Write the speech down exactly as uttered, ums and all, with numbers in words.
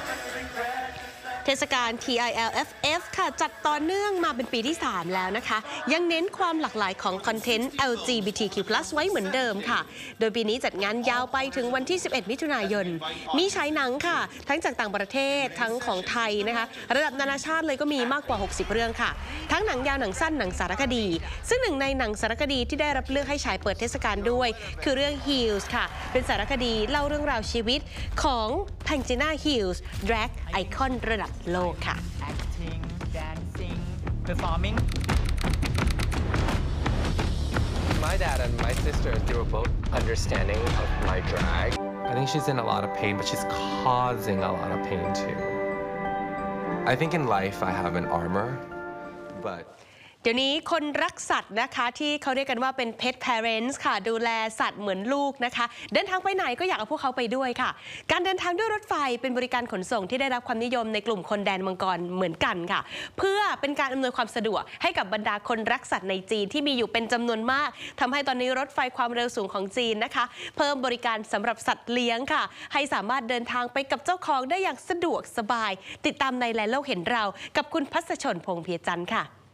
เทศกาล ที ไอ แอล เอฟ เอฟ ค่ะจัดต่อเนื่องมาเป็นปีที่ สาม แล้วนะคะยังเน้นความหลากหลายของคอนเทนต์ แอล จี บี ที คิว พลัส ไว้เหมือนเดิมค่ะโดยปีนี้จัดงานยาวไปถึงวันที่ สิบเอ็ด มิถุนายนมีฉายหนังค่ะทั้งจากต่างประเทศทั้งของไทยนะคะระดับนานาชาติเลยก็มีมากกว่า หกสิบ เรื่องค่ะทั้งหนังยาวหนังสั้นหนังสารคดีซึ่งหนึ่งในหนังสารคดีที่ได้รับเลือกให้ฉายเปิดเทศกาลด้วยคือเรื่อง Heels ค่ะเป็นสารคดีเล่าเรื่องราวชีวิตของแพงจิน่า Heels แดร็กไอคอนระดับโลกค่ะ acting dancing performing My dad and my sisters they were both understanding of my drag I think she's in a lot of pain but she's causing a lot of pain too I think in life I have an armor but เดี๋ยวนี้คนรักสัตว์นะคะที่เขาเรียกกันว่าเป็น pet parents ค่ะดูแลสัตว์เหมือนลูกนะคะเดินทางไปไหนก็อยากเอาพวกเขาไปด้วยค่ะการเดินทางด้วยรถไฟเป็นบริการขนส่งที่ได้รับความนิยมในกลุ่มคนแดนมังกรเหมือนกันค่ะเพื่อเป็นการอำนวยความสะดวกให้กับบรรดาคนรักสัตว์ในจีนที่มีอยู่เป็นจำนวนมากทำให้ตอนนี้รถไฟความเร็วสูงของจีนนะคะเพิ่มบริการสำหรับสัตว์เลี้ยงค่ะให้สามารถเดินทางไปกับเจ้าของได้อย่างสะดวกสบายติดตามในแลโลกเห็นเรากับคุณพัศชนพงษ์เพียรจันทร์ค่ะ